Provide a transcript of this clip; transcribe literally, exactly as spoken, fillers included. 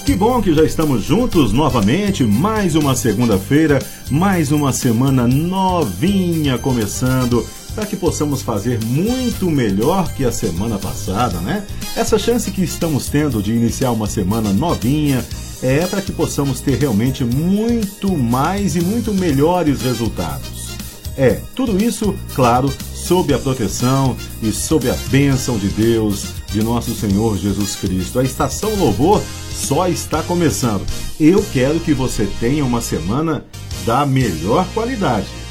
Que bom que já estamos juntos novamente, mais uma segunda-feira, mais uma semana novinha começando, para que possamos fazer muito melhor que a semana passada, né? Essa chance que estamos tendo de iniciar uma semana novinha é para que possamos ter realmente muito mais e muito melhores resultados. É, tudo isso, claro, sob a proteção e sob a bênção de Deus, de nosso Senhor Jesus Cristo. A Estação Louvor só está começando. Eu quero que você tenha uma semana da melhor qualidade.